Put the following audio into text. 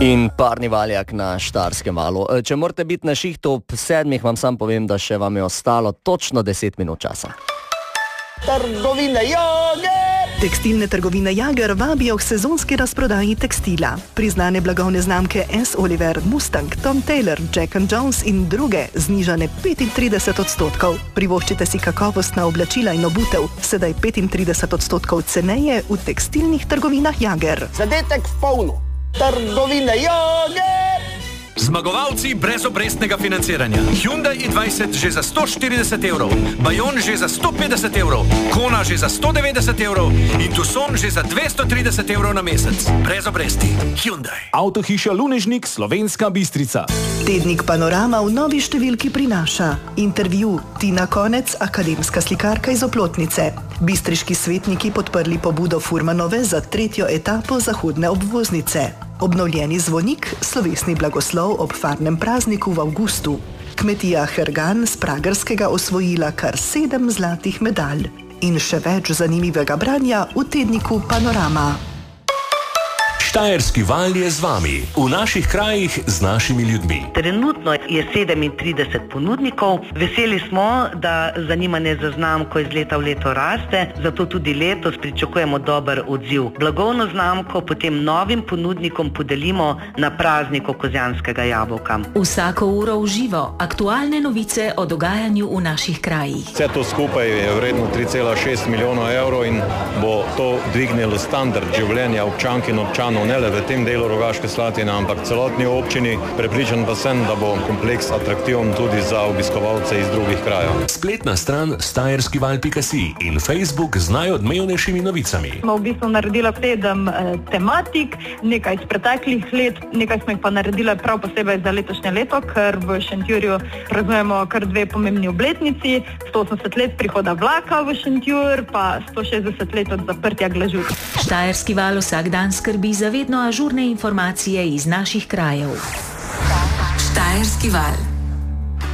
In parni valjak na Štajerskem valu. Če morate biti na šihtu ob 7, vam sam povem, da še vam je ostalo točno 10 minut časa. Trgovine Jager! Tekstilne trgovine Jager vabijo k sezonski razprodaji tekstila. Priznane blagovne znamke S. Oliver, Mustang, Tom Taylor, Jack & Jones in druge znižane 35%. Privoščite si kakovostna oblačila in obutev, sedaj 35% ceneje v tekstilnih trgovinah Jager. Zadetek v polno. Trgovine Jager! Zmagovalci brezobrestnega financiranja. Hyundai i20 že za 140 evrov, Bayon že za 150 evrov, Kona že za 190 evrov in Tucson že za 230 evrov na mesec. Brez obresti. Hyundai. Avtohiša Lunežnik, Slovenska Bistrica. Tednik Panorama v novi številki prinaša intervju Tina Konec, akademska slikarka iz Oplotnice. Bistriški svetniki podprli pobudo Furmanove za 3. etapo zahodne obvoznice. Obnovljeni zvonik, slovesni blagoslov ob farnem prazniku v avgustu. Kmetija Hergan z Pragerskega osvojila kar 7 zlatih medalj. In še več zanimivega branja v tedniku Panorama. Štajerski val je z vami, v naših krajih z našimi ljudmi. Trenutno je 37 ponudnikov. Veseli smo, da zanimanje za znamko iz leta v leto raste, zato tudi letos pričakujemo dober odziv. Blagovno znamko potem novim ponudnikom podelimo na prazniku kozjanskega jabolka. Vsako uro v živo, aktualne novice o dogajanju v naših krajih. Vse to skupaj je vredno 3,6 milijonov evrov in bo to dvignilo standard življenja občank in občanov ne le v tem delu Rogaške Slatine, ampak celotni občini. Prepričan pa sem, da bo kompleks atraktiven tudi za obiskovalce iz drugih krajev. Spletna stran štajerskival.si in Facebook z najodmevnejšimi novicami. Smo v bistvu naredila 7 tematik, nekaj iz preteklih let, nekaj smo jih pa naredila prav posebej za letošnje leto, ker v Šentjurju praznujemo kar 2 pomembni obletnici, 180 let prihoda vlaka v Šentjur, pa 160 let od zaprtja Glažu. Štajerski val vsak dan skrbi za vedno ažurne informacije iz naših krajev. Štajerski val.